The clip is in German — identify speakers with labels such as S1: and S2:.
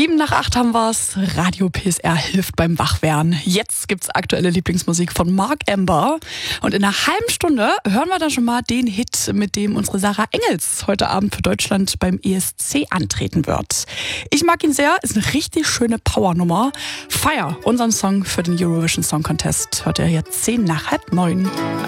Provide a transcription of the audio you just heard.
S1: 7:08 haben wir's. Radio PSR hilft beim Wachwerden. Jetzt gibt's aktuelle Lieblingsmusik von Mark Ember. Und in einer halben Stunde hören wir dann schon mal den Hit, mit dem unsere Sarah Engels heute Abend für Deutschland beim ESC antreten wird. Ich mag ihn sehr, ist eine richtig schöne Powernummer. Fire, unseren Song für den Eurovision Song Contest, hört ihr jetzt 8:50.